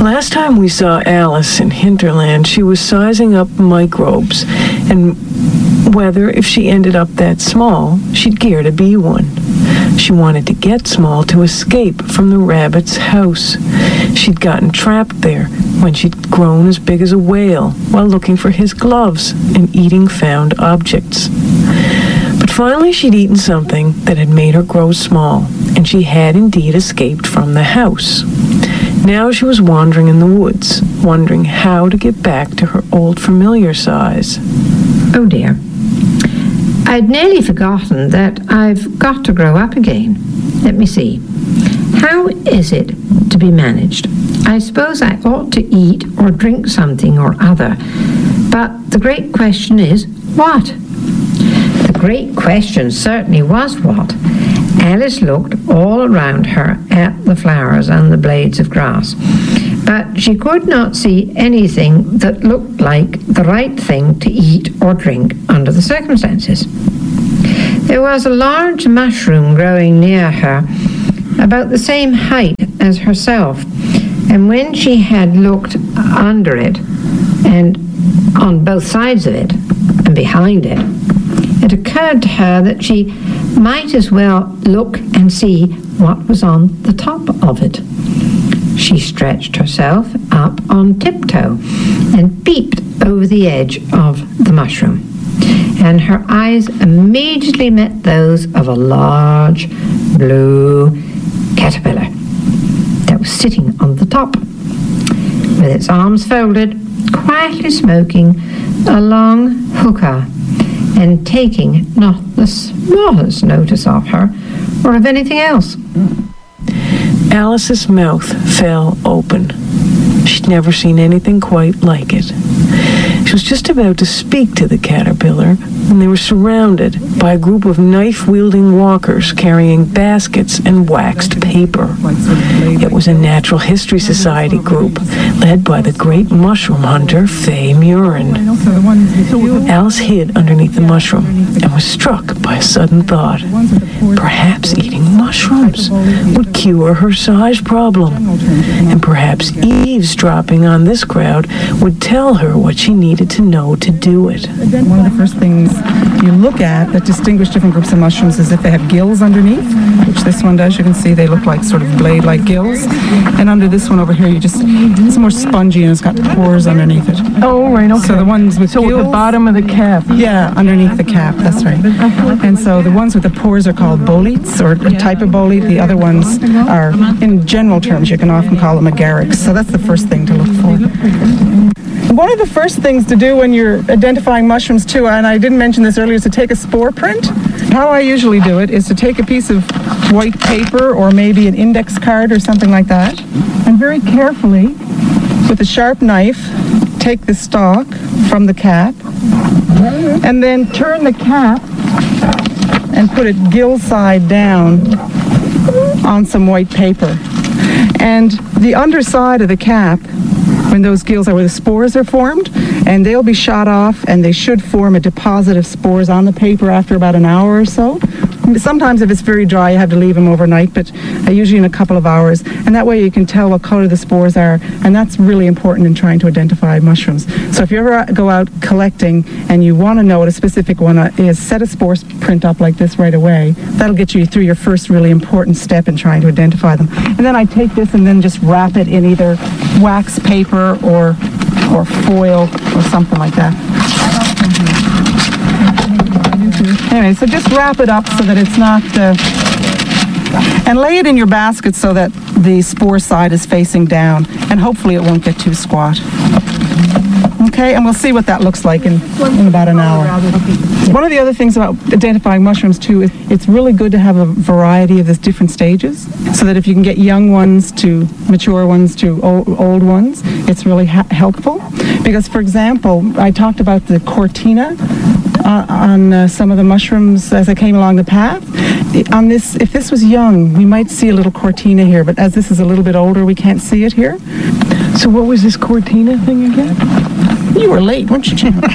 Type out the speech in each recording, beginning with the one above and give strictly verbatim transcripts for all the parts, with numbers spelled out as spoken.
Last time we saw Alice in Hinterland, she was sizing up microbes and whether, if she ended up that small, she'd care to be one. She wanted to get small to escape from the rabbit's house. She'd gotten trapped there when she'd grown as big as a whale while looking for his gloves and eating found objects. But finally she'd eaten something that had made her grow small, and she had indeed escaped from the house. Now she was wandering in the woods, wondering how to get back to her old familiar size. Oh dear. I'd nearly forgotten that I've got to grow up again. Let me see. How is it to be managed? I suppose I ought to eat or drink something or other. But the great question is, what? The great question certainly was what. Alice looked all around her at the flowers and the blades of grass, but she could not see anything that looked like the right thing to eat or drink under the circumstances. There was a large mushroom growing near her, about the same height as herself, and when she had looked under it, and on both sides of it, and behind it, it occurred to her that she might as well look and see what was on the top of it. She stretched herself up on tiptoe and peeped over the edge of the mushroom, and her eyes immediately met those of a large blue caterpillar that was sitting on the top, with its arms folded, quietly smoking a long hookah and taking not the smallest notice of her or of anything else. Alice's mouth fell open. She'd never seen anything quite like it. She was just about to speak to the caterpillar when they were surrounded by a group of knife-wielding walkers carrying baskets and waxed paper. It was a Natural History Society group led by the great mushroom hunter Fay Murin. Alice hid underneath the mushroom and was struck by a sudden thought. Perhaps eating mushrooms would cure her size problem, and perhaps eavesdropping on this crowd would tell her what she needed to know to do it. One of the first things you look at that distinguish different groups of mushrooms is if they have gills underneath, which this one does. You can see they look like sort of blade-like gills. And under this one over here, you just, it's more spongy and it's got pores underneath it. Oh, right, okay. So the ones with so gills... at the bottom of the cap. Yeah, underneath the cap, that's right. And so the ones with the pores are called boletes, or a type of bolete. The other ones are, in general terms, you can often call them agarics. So that's the first thing to look for. One of the first things to do when you're identifying mushrooms too, and I didn't mention this earlier, is to take a spore print. How I usually do it is to take a piece of white paper or maybe an index card or something like that, and very carefully, with a sharp knife, take the stalk from the cap, and then turn the cap and put it gill side down on some white paper. And the underside of the cap, when those gills are where the spores are formed, and they'll be shot off, and they should form a deposit of spores on the paper after about an hour or so. Sometimes if it's very dry, you have to leave them overnight, but usually in a couple of hours. And that way you can tell what color the spores are, and that's really important in trying to identify mushrooms. So if you ever go out collecting and you want to know what a specific one is, set a spore print up like this right away. That'll get you through your first really important step in trying to identify them. And then I take this and then just wrap it in either wax paper or, or foil or something like that. Anyway, so just wrap it up so that it's not, uh, and lay it in your basket so that the spore side is facing down, and hopefully it won't get too squat. Okay, and we'll see what that looks like in, in about an hour. One of the other things about identifying mushrooms too is it's really good to have a variety of these different stages, so that if you can get young ones to mature ones to old, old ones, it's really ha- helpful. Because, for example, I talked about the cortina Uh, on uh, some of the mushrooms as I came along the path. On this, if this was young, we might see a little cortina here, but as this is a little bit older, we can't see it here. So what was this Cortina thing again? You were late, weren't you, Jim?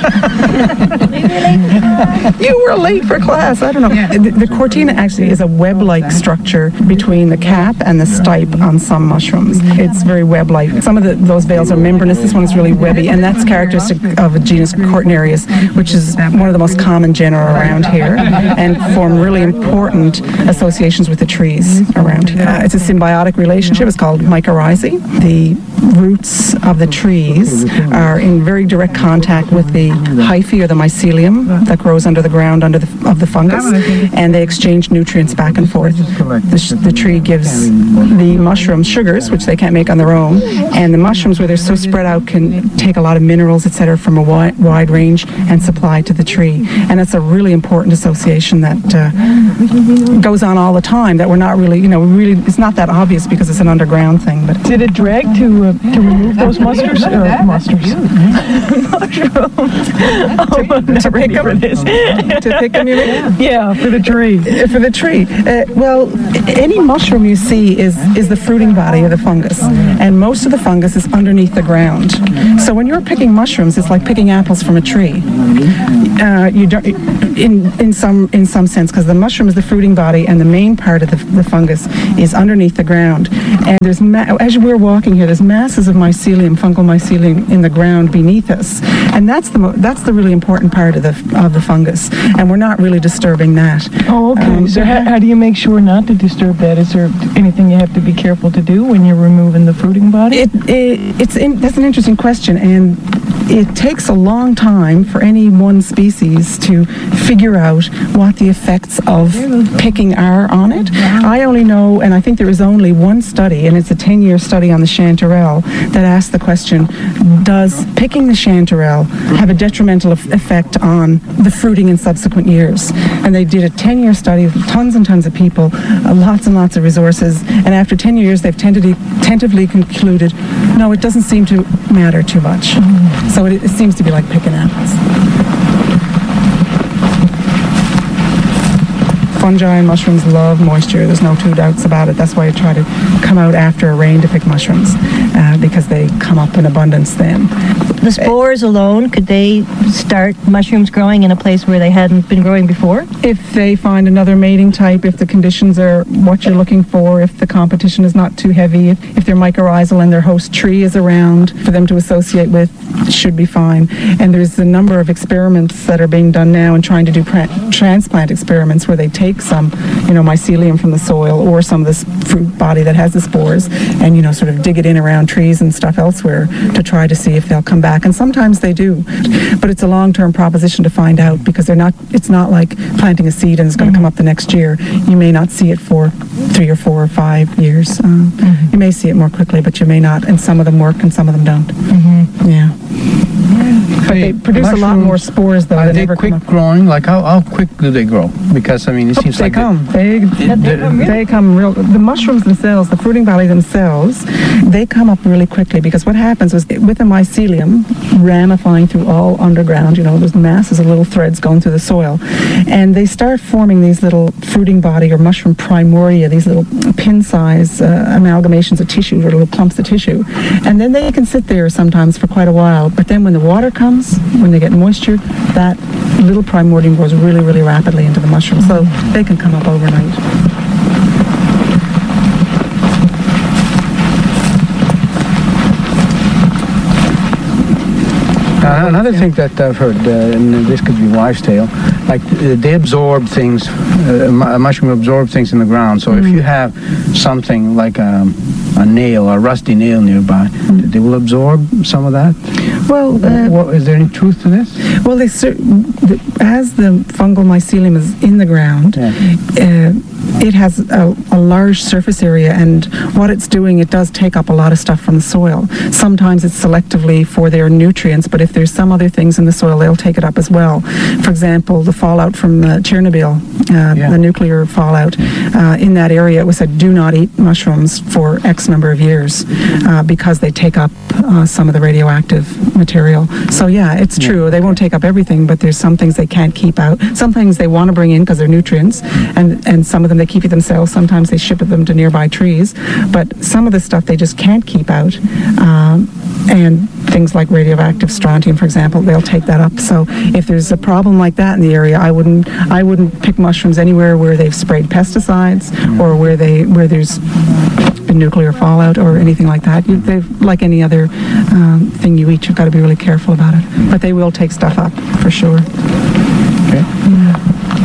You were late for class. I don't know. The, the Cortina actually is a web-like structure between the cap and the stipe on some mushrooms. It's very web-like. Some of the, those veils are membranous. This one is really webby, and that's characteristic of a genus Cortinarius, which is one of the most common genera around here, and form really important associations with the trees around here. Uh, it's a symbiotic relationship. It's called mycorrhizae. The roots of the trees are in very direct contact with the hyphae or the mycelium that grows under the ground under the, of the fungus, and they exchange nutrients back and forth. The, sh- the tree gives the mushrooms sugars, which they can't make on their own, and the mushrooms, where they're so spread out, can take a lot of minerals, et cetera, from a wide, wide range and supply to the tree. And it's a really important association that uh, goes on all the time, that we're not really, you know, really, it's not that obvious because it's an underground thing. But did it drag to uh, to remove those musters? Uh, musters. Mushrooms. Oh, I'm not ready for this. To pick them, you mean? Yeah, for the tree. Uh, For the tree. Uh, well, any mushroom you see is, is the fruiting body of the fungus. And most of the fungus is underneath the ground. So when you're picking mushrooms, it's like picking apples from a tree. Uh, you don't, in, in, some, in some sense, because the mushroom is the fruiting body and the main part of the, the fungus is underneath the ground. And there's ma- as we're walking here, there's masses of mycelium, fungal mycelium in the ground beneath us. And that's the mo- that's the really important part of the of the fungus. And we're not really disturbing that. Oh, okay. Um, so how, how do you make sure not to disturb that? Is there anything you have to be careful to do when you're removing the fruiting body? It, it it's in, that's an interesting question, and it takes a long time for any one species to figure out what the effects of picking are on it. I only know, and I think there is only one study, and it's a ten-year study on the chanterelle, that asked the question, does picking the chanterelle have a detrimental effect on the fruiting in subsequent years? And they did a ten-year study with tons and tons of people, uh, lots and lots of resources, and after ten years they've tentatively, tentatively concluded, no, it doesn't seem to matter too much. So it, it seems to be like picking apples. Fungi and mushrooms love moisture. There's no two doubts about it. That's why you try to come out after a rain to pick mushrooms, uh, because they come up in abundance then. The spores alone, could they start mushrooms growing in a place where they hadn't been growing before? If they find another mating type, if the conditions are what you're looking for, if the competition is not too heavy, if, if their mycorrhizal and their host tree is around for them to associate with, it should be fine. And there's a number of experiments that are being done now and trying to do pra- transplant experiments where they take some, you know, mycelium from the soil or some of this fruit body that has the spores and, you know, sort of dig it in around trees and stuff elsewhere to try to see if they'll come back. And sometimes they do. But it's a long-term proposition to find out, because they're not, it's not like planting a seed and it's going to come up the next year. You may not see it for three or four or five years. Um, mm-hmm. You may see it more quickly, but you may not. And some of them work and some of them don't. Mm-hmm. Yeah. But they produce a lot more spores, though. Are they quick growing? Like, how, how quick do they grow? Because, I mean, it seems they like... Come. They, they, they, come they come real... The mushrooms themselves, the fruiting body themselves, they come up really quickly, because what happens is, with the mycelium ramifying through all underground, you know, there's masses of little threads going through the soil, and they start forming these little fruiting body or mushroom primoria, these little pin-size uh, amalgamations of tissue, or little clumps of tissue. And then they can sit there sometimes for quite a while, but then when the water comes, when they get moisture, that little primordium grows really, really rapidly into the mushroom. So they can come up overnight. Uh, another thing that I've heard, uh, and this could be wives' tale, like uh, they absorb things, uh, a mushroom absorb things in the ground. So mm-hmm. if you have something like a, a nail, a rusty nail nearby, mm-hmm. they will absorb some of that? Well, uh, what, is there any truth to this? Well, they cer- the, as the fungal mycelium is in the ground, yeah. uh, it has a, a large surface area, and what it's doing, it does take up a lot of stuff from the soil. Sometimes it's selectively for their nutrients, but if there's some other things in the soil, they'll take it up as well. For example, the fallout from uh, Chernobyl, uh, yeah. the nuclear fallout, uh, in that area, it was said, do not eat mushrooms for X number of years, uh, because they take up uh, some of the radioactive material. So yeah, it's yeah. true. They won't take up everything, but there's some things they can't keep out. Some things they want to bring in because they're nutrients, and, and some of them they keep it themselves. Sometimes they ship them to nearby trees, but some of the stuff they just can't keep out. Um, and things like radioactive strontium, for example, they'll take that up. So if there's a problem like that in the area, I wouldn't I wouldn't pick mushrooms anywhere where they've sprayed pesticides or where they where there's been nuclear fallout or anything like that. You, they've, like any other um, thing you eat, you've got to be really careful about it. But they will take stuff up for sure. Okay. Yeah.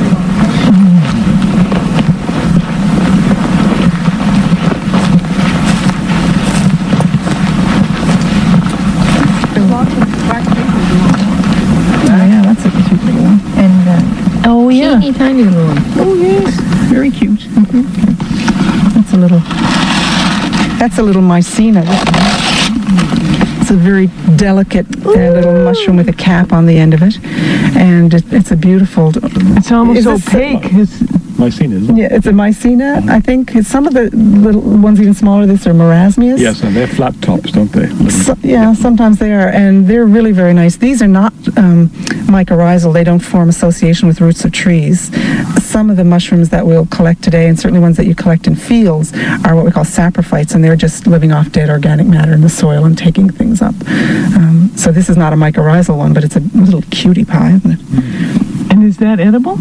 Oh, yeah. Teeny tiny little one. Oh, yes. Very cute. Mm-hmm. That's a little, that's a little mycena. It's a very delicate uh, little mushroom with a cap on the end of it. And it, it's a beautiful... It's almost Is this- opaque. It's, Mycena, isn't it? Yeah, it's a mycena, I think. Some of the little ones even smaller, this are marasmias. Yes, and they're flat tops, don't they? So, yeah, sometimes they are, and they're really very nice. These are not um, mycorrhizal. They don't form association with roots of trees. Some of the mushrooms that we'll collect today, and certainly ones that you collect in fields, are what we call saprophytes, and they're just living off dead organic matter in the soil and taking things up. Um, so this is not a mycorrhizal one, but it's a little cutie pie, isn't it? and is that edible?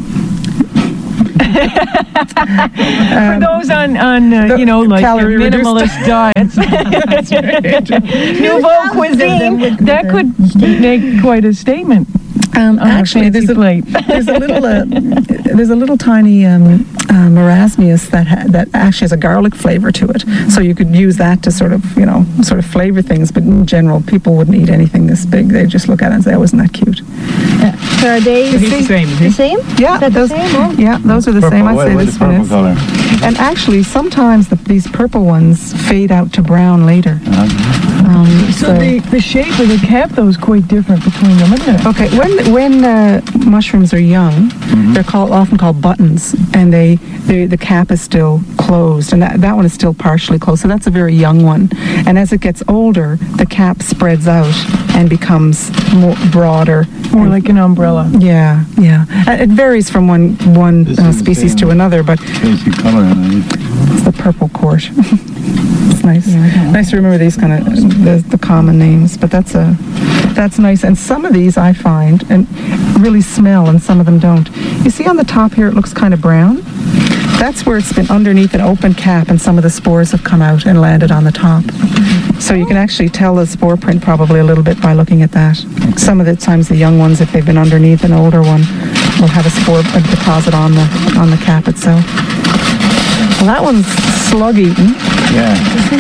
For those on, on uh, you know, like calorie minimalist diets, nouveau cuisine, that could make quite a statement. Um, on our actually, there's fancy a, plate. there's a little uh, there's a little tiny um, uh, marasmius that ha- that actually has a garlic flavor to it. So you could use that to sort of you know sort of flavor things. But in general, people wouldn't eat anything this big. They just look at it and say, "Oh, isn't that cute?" So are they He's the same, is he? the same? Yeah, Is that the those, same? Oh. yeah, those are the same. I'd Why- say why this the one purple is. color? And actually, sometimes the, these purple ones fade out to brown later. Um, So the, the shape of the cap, though, is quite different between them, isn't it? Okay, when when uh, mushrooms are young, they're called often called buttons, and they, they the cap is still closed, and that, that one is still partially closed. So that's a very young one. And as it gets older, the cap spreads out and becomes more broader. More like an umbrella. Yeah, yeah. Uh, It varies from one one This uh, is the species same. to another, but Basic color underneath. it's the purple court. It's nice. Nice to remember these kind of the, the common names, but that's a that's nice. And some of these I find and really smell, and some of them don't. You see on the top here, it looks kind of brown. That's where it's been underneath an open cap, and some of the spores have come out and landed on the top. So you can actually tell the spore print probably a little bit by looking at that. Some of the times the young ones, if they've been underneath an older one, will have a spore a deposit on the on the cap itself. Well, that one's slug eaten. Yeah.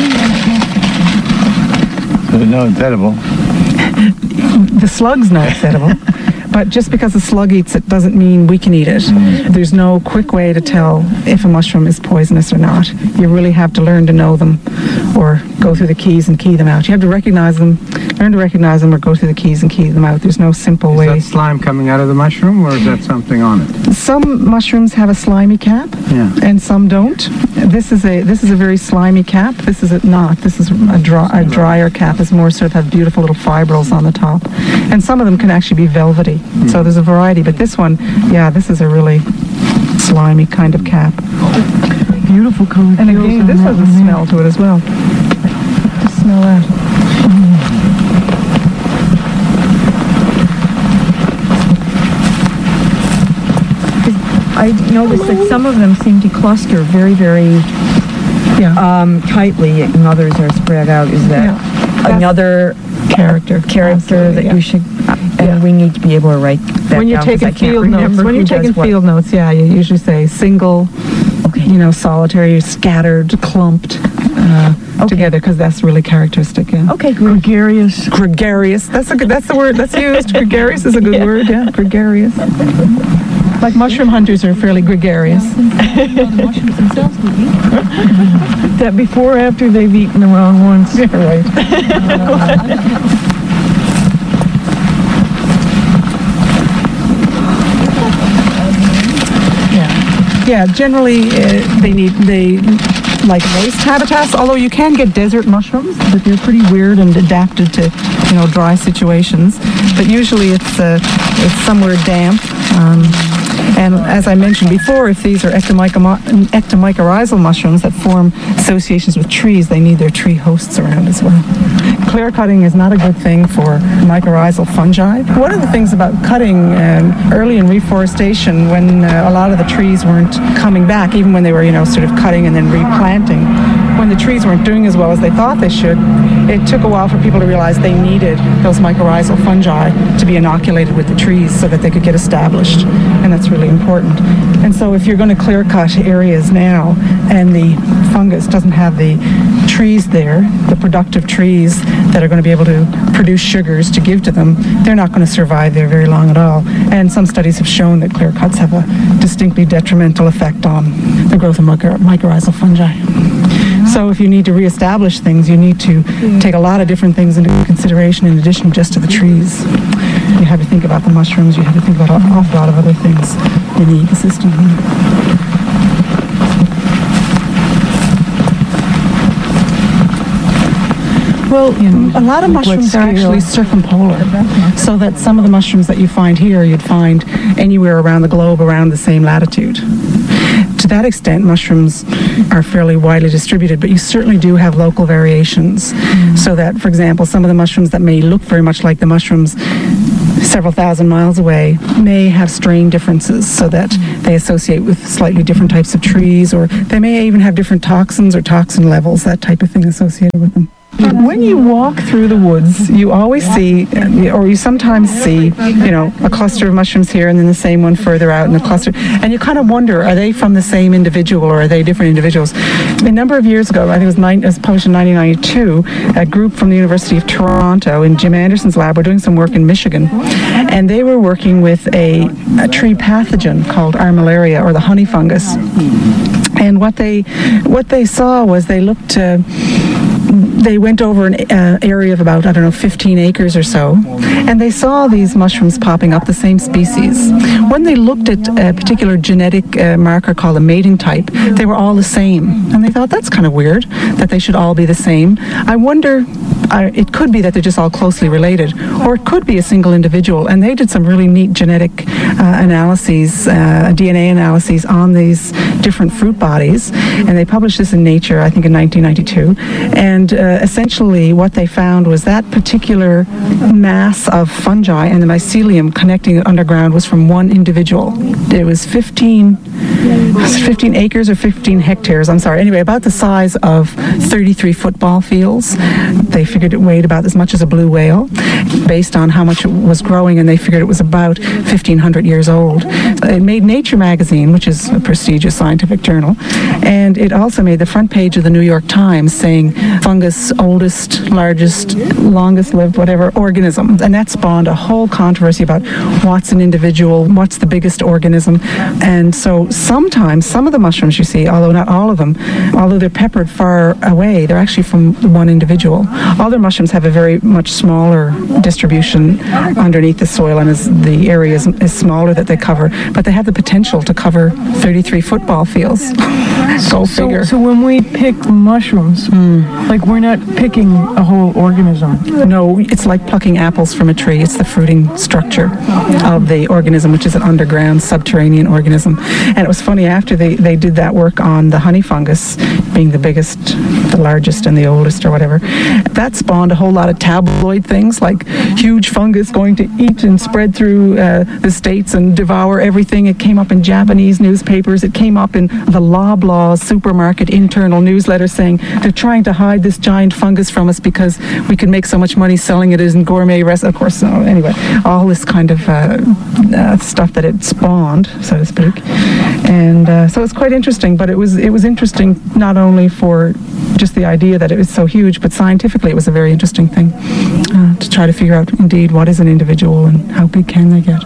So no, it's edible. The slug's not edible, but just because the slug eats it doesn't mean we can eat it. There's no quick way to tell if a mushroom is poisonous or not. You really have to learn to know them or go through the keys and key them out. You have to recognize them, learn to recognize them or go through the keys and key them out. There's no simple Is way. that slime coming out of the mushroom, or is that something on it? Some mushrooms have a slimy cap, Yeah. and some don't. This is a this is a very slimy cap. This is a, not. This is a, dry, a drier cap. It's more sort of have beautiful little fibrils on the top, and some of them can actually be velvety. So there's a variety. But this one, yeah, this is a really slimy kind of cap. Beautiful color. And again, this has a smell to it as well. Just smell that. I noticed that some of them seem to cluster very, very Yeah. um, tightly, and others are spread out. Is that Yeah. another Character. character Absolutely, that yeah. you should? And we need to be able to write that When you're down, 'cause taking I can't field notes, remember when who you're does taking what. field notes, yeah, you usually say single, you know, solitary, scattered, clumped uh, together, because that's really characteristic. Yeah. Okay, great. Gregarious. Gregarious. That's a good. That's the word that's used. Gregarious is a good word. Yeah, gregarious. Like mushroom hunters are fairly gregarious. That before or after they've eaten the wrong ones. Yeah, right. Yeah. Yeah. Generally, uh, they need they like moist habitats. Although you can get desert mushrooms, but they're pretty weird and adapted to you know dry situations. But usually, it's uh, it's somewhere damp. Um, And as I mentioned before, if these are ectomyco- ectomycorrhizal mushrooms that form associations with trees, they need their tree hosts around as well. Clear cutting is not a good thing for mycorrhizal fungi. One of the things about cutting um, early in reforestation, when uh, a lot of the trees weren't coming back, even when they were, you know, sort of cutting and then replanting, when the trees weren't doing as well as they thought they should, it took a while for people to realize they needed those mycorrhizal fungi to be inoculated with the trees so that they could get established, and that's really important. And so if you're going to clear cut areas now and the fungus doesn't have the trees there, the productive trees that are going to be able to produce sugars to give to them, they're not going to survive there very long at all. And some studies have shown that clear cuts have a distinctly detrimental effect on the growth of mycor- mycorrhizal fungi. So if you need to reestablish things, you need to take a lot of different things into consideration in addition just to the trees. You have to think about the mushrooms, you have to think about an awful lot of other things in the ecosystem. Well, a lot of mushrooms are actually circumpolar, so that some of the mushrooms that you find here, you'd find anywhere around the globe around the same latitude. To that extent, mushrooms are fairly widely distributed, but you certainly do have local variations. Mm. So that, for example, some of the mushrooms that may look very much like the mushrooms several thousand miles away may have strain differences, so that they associate with slightly different types of trees, or they may even have different toxins or toxin levels, that type of thing associated with them. When you walk through the woods, you always see, or you sometimes see, you know, a cluster of mushrooms here and then the same one further out in a cluster. And you kind of wonder, are they from the same individual or are they different individuals? A number of years ago, I think it was, nine, it was published in nineteen ninety-two, a group from the University of Toronto in Jim Anderson's lab were doing some work in Michigan. And they were working with a, a tree pathogen called armillaria, or the honey fungus. And what they, what they saw was they looked... Uh, They went over an uh, area of about, I don't know, fifteen acres or so, and they saw these mushrooms popping up, the same species. When they looked at a particular genetic uh, marker called a mating type, they were all the same. And they thought, that's kind of weird that they should all be the same. I wonder, uh, it could be that they're just all closely related, or it could be a single individual. And they did some really neat genetic uh, analyses, uh, D N A analyses on these different fruit bodies. And they published this in Nature, I think in nineteen ninety-two. And uh, essentially what they found was that particular mass of fungi and the mycelium connecting it underground was from one individual. It was fifteen, was it fifteen acres or fifteen hectares, I'm sorry, anyway, about the size of thirty-three football fields. They figured it weighed about as much as a blue whale based on how much it was growing, and they figured it was about fifteen hundred years old. It made Nature magazine, which is a prestigious scientific journal, and it also made the front page of the New York Times saying fungus oldest, largest, longest lived, whatever, organism. And that spawned a whole controversy about what's an individual, what's the biggest organism. And so sometimes, some of the mushrooms you see, although not all of them, although they're peppered far away, they're actually from one individual. Other mushrooms have a very much smaller distribution underneath the soil, and as the area is, is smaller that they cover, but they have the potential to cover thirty-three football fields. Go figure. So, so when we pick mushrooms, mm. like we're not picking a whole organism. No, it's like plucking apples from a tree. It's the fruiting structure of the organism, which is an underground subterranean organism. And it was funny, after they, they did that work on the honey fungus, being the biggest, the largest, and the oldest or whatever, that spawned a whole lot of tabloid things, like huge fungus going to eat and spread through uh, the states and devour everything. It came up in Japanese newspapers. It came up in the Loblaw supermarket internal newsletter saying they're trying to hide this giant fungus from us because we could make so much money selling it as in gourmet restaurants. Of course, no, anyway, all this kind of uh, uh, stuff that it spawned, so to speak. And uh, so it's quite interesting, but it was it was interesting not only for just the idea that it was so huge, but scientifically it was a very interesting thing uh, to try to figure out indeed what is an individual and how big can they get.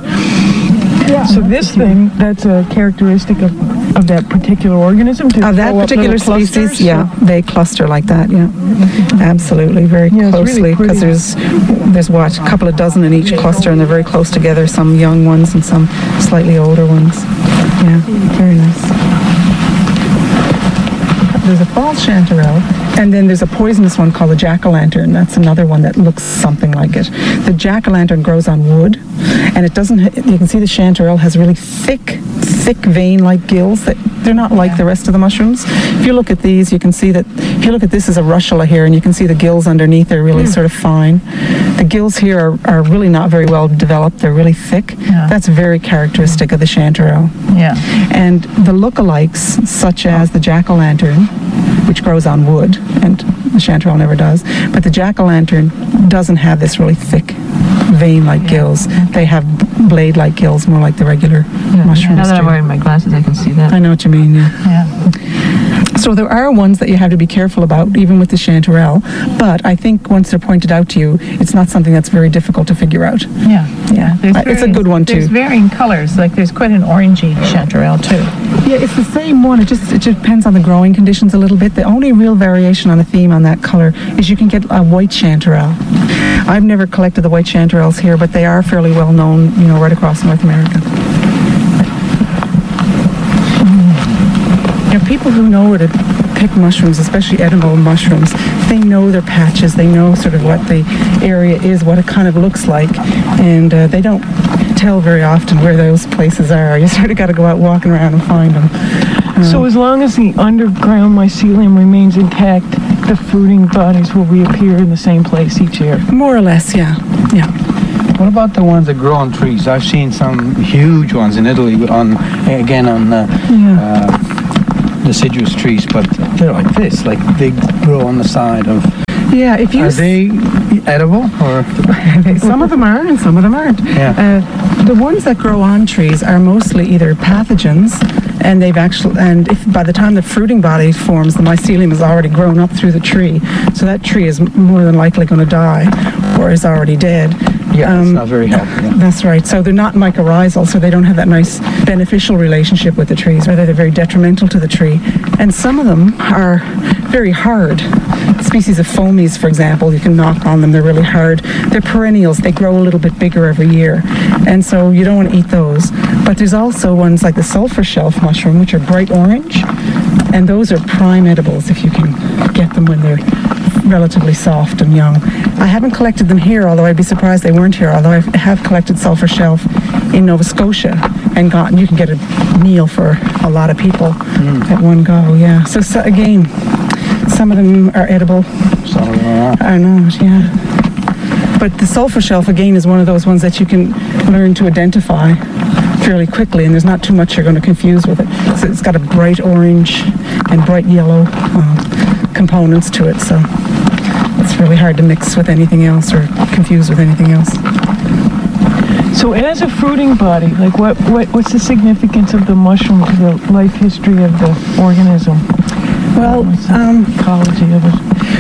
So this thing, that's a characteristic of, of that particular organism? To of that particular species, yeah, they cluster like that, yeah. Absolutely, very yeah, closely, because really there's, there's what, a couple of dozen in each cluster, and they're very close together, some young ones and some slightly older ones. Yeah, very nice. There's a false chanterelle And then there's a poisonous one called the jack-o'-lantern. That's another one that looks something like it. The jack-o'-lantern grows on wood, and it doesn't, you can see the chanterelle has really thick, thick vein-like gills that they're not like the rest of the mushrooms. If you look at these, you can see that, if you look at this as a russula here, and you can see the gills underneath are really mm. sort of fine. The gills here are, are really not very well developed. They're really thick. Yeah. That's very characteristic of the chanterelle. Yeah. And the lookalikes, such as the jack-o'-lantern, which grows on wood, and the chanterelle never does, but the jack-o'-lantern doesn't have this really thick vein-like yeah. gills. Okay. They have blade-like gills, more like the regular yeah. mushrooms. Now that do. I'm wearing my glasses, I can see that. I know what you mean, yeah. Yeah. So there are ones that you have to be careful about, even with the chanterelle, but I think once they're pointed out to you, it's not something that's very difficult to figure out. Yeah. Yeah. There's Uh, it's a good one, There's too. varying colors. Like there's quite an orangey chanterelle, too. Yeah, it's the same one. It just it just depends on the growing conditions a little bit. The only real variation on a theme on that color is you can get a white chanterelle. I've never collected the white chanterelles here, but they are fairly well known, you know, right across North America. You know, people who know where to pick mushrooms, especially edible mushrooms, they know their patches. They know sort of what the area is, what it kind of looks like, and uh, they don't tell very often where those places are. You sort of got to go out walking around and find them. Um, So as long as the underground mycelium remains intact, the fruiting bodies will reappear in the same place each year. more or less, yeah, yeah. What about the ones that grow on trees? I've seen some huge ones in Italy on, again, on uh, Yeah. uh, deciduous trees, but they're like this, like they grow on the side of... Yeah, if you Are s- they edible, or...? some of them are and some of them aren't. Yeah. Uh, the ones that grow on trees are mostly either pathogens, and they've actually, and if by the time the fruiting body forms, the mycelium has already grown up through the tree, so that tree is m- more than likely going to die or is already dead. Yeah, it's Um, not very healthy. Yeah. That's right. So they're not mycorrhizal, so they don't have that nice beneficial relationship with the trees. Rather, they're very detrimental to the tree. And some of them are very hard. Species of foamies, for example, you can knock on them. They're really hard. They're perennials. They grow a little bit bigger every year. And so you don't want to eat those. But there's also ones like the sulfur shelf mushroom, which are bright orange. And those are prime edibles if you can get them when they're relatively soft and young. I haven't collected them here, although I'd be surprised they weren't here, although I have collected sulfur shelf in Nova Scotia and gotten, you can get a meal for a lot of people mm. at one go, yeah. So, so again, some of them are edible. So, uh, I know, yeah. But the sulfur shelf, again, is one of those ones that you can learn to identify fairly quickly, and there's not too much you're going to confuse with it. So it's got a bright orange and bright yellow uh, components to it, so it's really hard to mix with anything else or confuse with anything else. So as a fruiting body, like what, what what's the significance of the mushroom to the life history of the organism? Well, What's the um, ecology of it?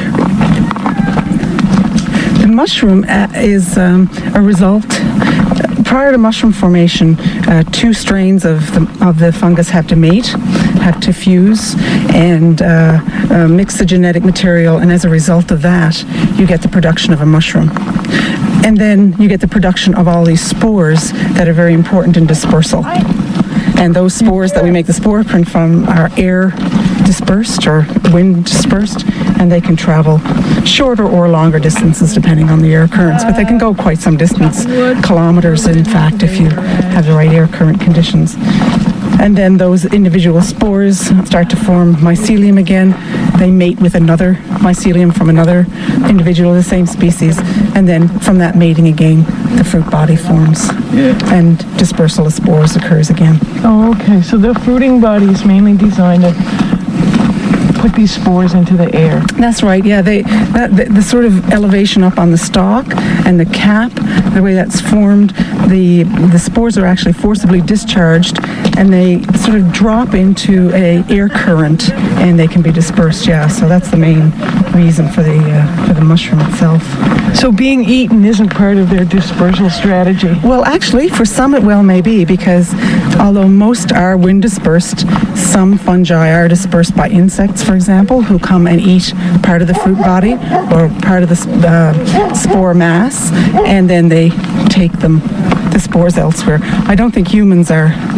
the mushroom uh, is um, a result. Prior to mushroom formation, uh, two strains of the, of the fungus have to mate, have to fuse, and uh, uh, mix the genetic material, and as a result of that, you get the production of a mushroom. And then you get the production of all these spores that are very important in dispersal. And those spores that we make the spore print from are air dispersed or wind dispersed, and they can travel shorter or longer distances depending on the air currents, but they can go quite some distance, kilometers in fact, if you have the right air current conditions. And then those individual spores start to form mycelium again. They mate with another mycelium from another individual of the same species, and then from that mating again, the fruit body forms, and dispersal of spores occurs again. Oh, okay. So the fruiting body is mainly designed to put these spores into the air. That's right, yeah. They that, the, the sort of elevation up on the stalk and the cap, the way that's formed, the the spores are actually forcibly discharged, and they sort of drop into a air current, and they can be dispersed. Yeah, so that's the main reason for the uh, for the mushroom itself. So being eaten isn't part of their dispersal strategy. Well, actually, for some it well may be, because although most are wind dispersed, some fungi are dispersed by insects, for example, who come and eat part of the fruit body or part of the uh, spore mass, and then they take them, the spores, elsewhere. I don't think humans are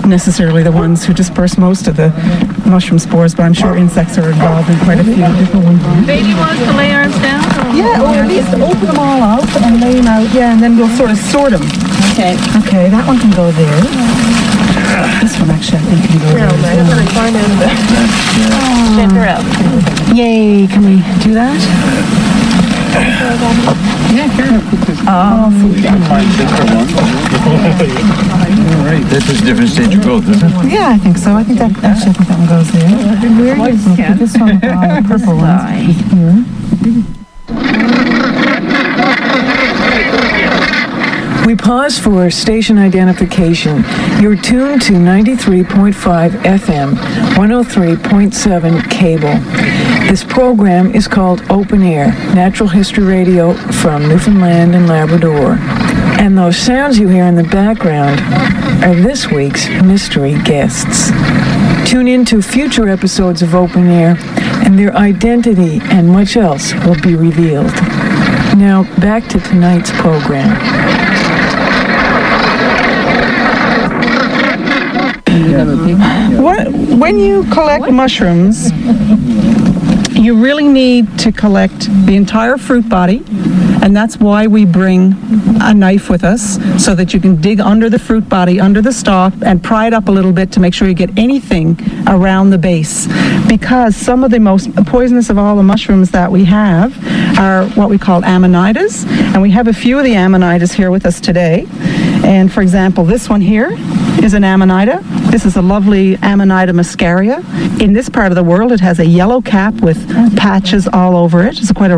necessarily the ones who disperse most of the mushroom spores, but I'm sure insects are involved in quite a few different ones. Baby wants to lay arms down? Yeah, or at least open them all out and lay them out. Yeah, and then we'll sort of sort them. Okay. Okay, that one can go there. This one actually, I think, can go there. I'm going to climb in there. Send her out. Yay, can we do that? All right, that's a different stage of growth, isn't it? Yeah, I think so. I think that, actually, I think that one goes there. Where is We'll put this one with all the purple ones here. We pause for station identification. You're tuned to ninety-three point five F M, one oh three point seven cable. This program is called Open Air, Natural History Radio from Newfoundland and Labrador. And those sounds you hear in the background are this week's mystery guests. Tune in to future episodes of Open Air, and their identity and much else will be revealed. Now, back to tonight's program. What, when you collect mushrooms, you really need to collect the entire fruit body, and that's why we bring a knife with us, so that you can dig under the fruit body, under the stalk, and pry it up a little bit to make sure you get anything around the base. Because some of the most poisonous of all the mushrooms that we have are what we call amanitas, and we have a few of the amanitas here with us today. And for example, this one here is an amanita. This is a lovely Amanita muscaria. In this part of the world, it has a yellow cap with patches all over it. It's quite a